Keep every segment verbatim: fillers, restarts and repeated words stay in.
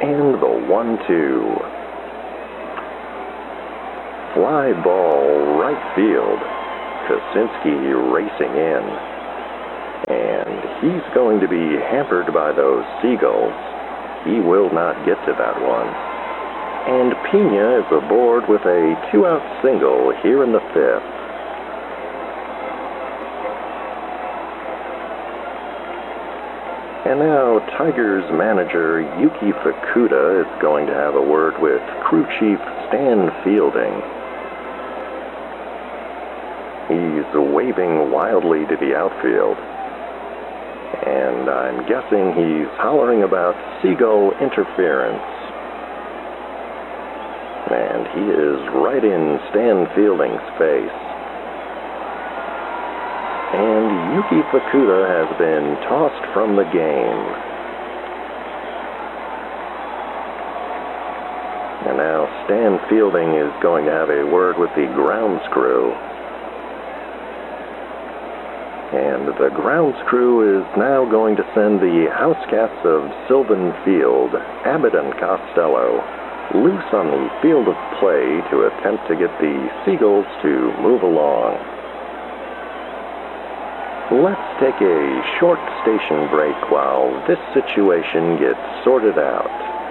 And the one two. Fly ball right field. Kosinski racing in. And he's going to be hampered by those Seagulls. He will not get to that one. And Pena is aboard with a two-out single here in the fifth. And now Tigers manager Yuki Fukuda is going to have a word with crew chief Stan Fielding. He's waving wildly to the outfield. And I'm guessing he's hollering about Seagull interference. And he is right in Stan Fielding's face. And Yuki Fukuda has been tossed from the game. And now Stan Fielding is going to have a word with the grounds crew. And the grounds crew is now going to send the Housecats of Sylvan Field, Abbott and Costello, loose on the field of play to attempt to get the Seagulls to move along. Let's take a short station break while this situation gets sorted out.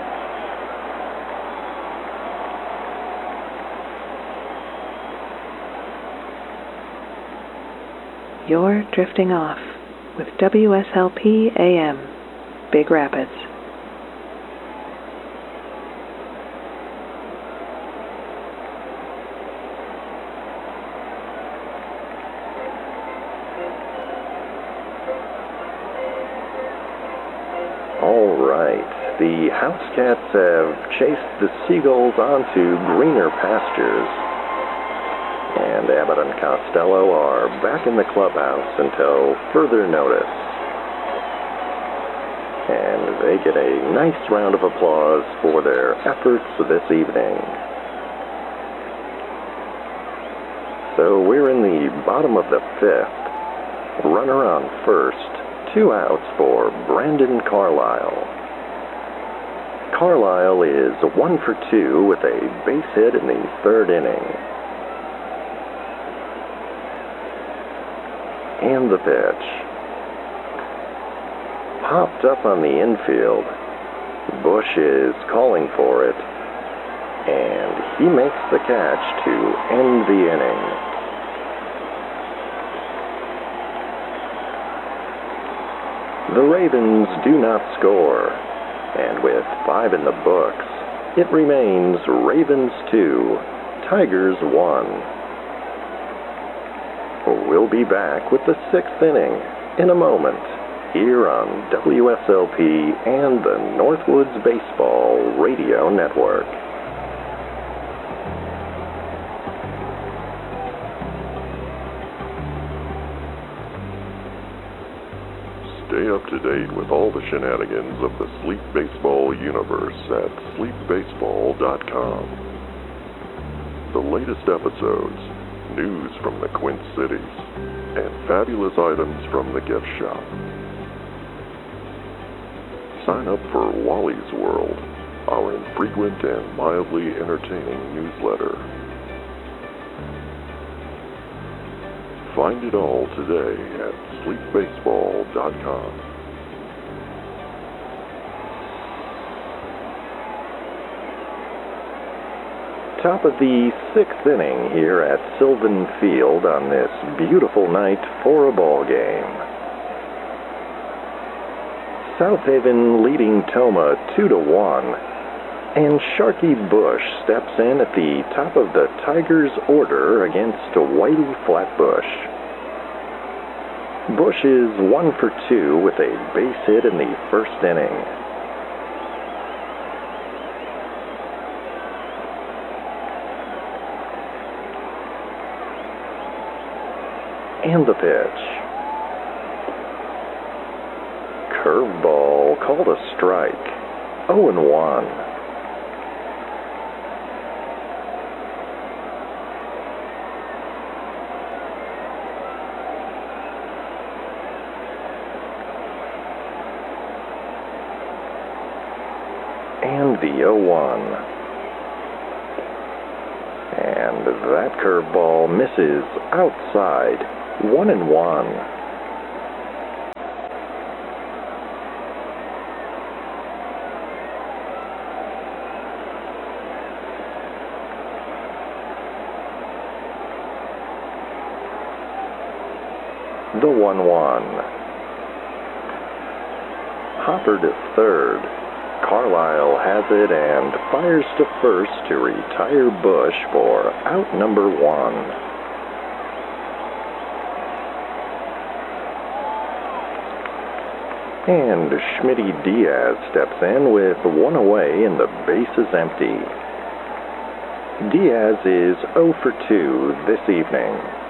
You're drifting off with W S L P A M, Big Rapids. All right, the Housecats have chased the Seagulls onto greener pastures. And Abbott and Costello are back in the clubhouse until further notice. And they get a nice round of applause for their efforts this evening. So we're in the bottom of the fifth. Runner on first, two outs for Brandon Carlisle. Carlisle is one for two with a base hit in the third inning. And the pitch. Popped up on the infield. Bush is calling for it. And he makes the catch to end the inning. The Ravens do not score. And with five in the books, it remains Ravens two, Tigers one. We'll be back with the sixth inning in a moment here on W S L P and the Northwoods Baseball Radio Network. Stay up to date with all the shenanigans of the Sleep Baseball universe at sleep baseball dot com. The latest episodes, news from the Quint Cities, and fabulous items from the gift shop. Sign up for Wally's World, our infrequent and mildly entertaining newsletter. Find it all today at sleep baseball dot com. Top of the sixth inning here at Sylvan Field on this beautiful night for a ball game. South Haven leading Toma two to one, and Sharky Bush steps in at the top of the Tigers' order against Whitey Flatbush. Bush is one for two with a base hit in the first inning. And the pitch. Curveball called a strike. oh and one. and the oh one. And that curveball misses outside, one and one. The one one. Hopper to third. Carlisle has it and fires to first to retire Bush for out number one. And Schmitty Diaz steps in with one away and the base is empty. Diaz is oh for two this evening.